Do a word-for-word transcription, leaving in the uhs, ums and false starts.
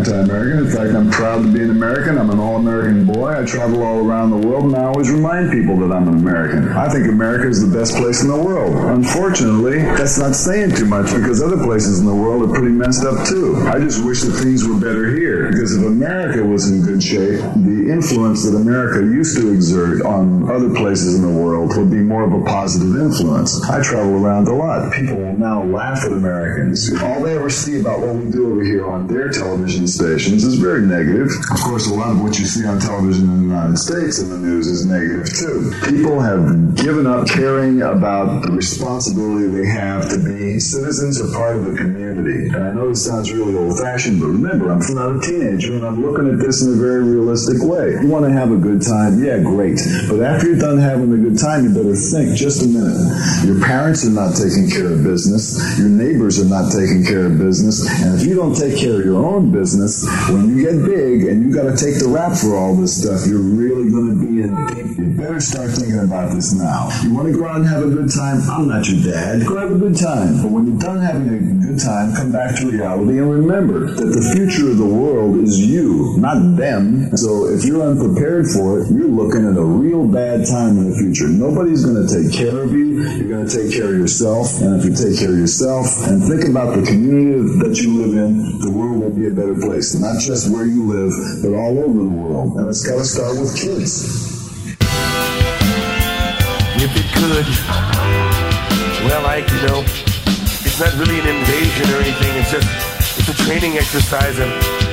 anti-American. In fact, I'm proud to be an American. I'm an all-American boy. I travel all around the world, and I always remind people that I'm an American. I think America is the best place in the world. Unfortunately, that's not saying too much because other places in the world are pretty messed up too. I just wish that things were better here, because if America was in good shape, the influence that America used to exert on other places in the world would be more of a positive influence. I travel around a lot. People will now laugh at Americans. All they ever see about what we do over here on their television stations is very negative. Of course, a lot of what you see on television in the United States in the news is negative too. People have given up caring about the responsibility they have to be citizens or part of the community. And I know this sounds really old-fashioned, but remember, I'm not a teenager, and I'm looking at this in a very realistic way. You want to have a good time? Yeah, great. But after you're done having a good time, you better think just a minute. Your parents are not taking care of business. Your neighbors are not taking care of business. And if you don't take care of your own business, when you get big and you got to take the rap for all this stuff, you're really going to be in deep. You better start thinking about this now. You want to go out and have a good time? I'm not your dad. Go have a good time. But when you're done having a good time, come back to reality and remember that the future of the world is you, not them. So if you're unprepared for it, you're looking at a real bad time in the future. Nobody's going to take care of you. You're going to take care of yourself. And if you take care of yourself and think about the community that you live in, the world will be a better place. Not just where you live, but all over the world. And it's got to start with kids. If it could, well, like, you know, it's not really an invasion or anything. It's just, it's a training exercise. And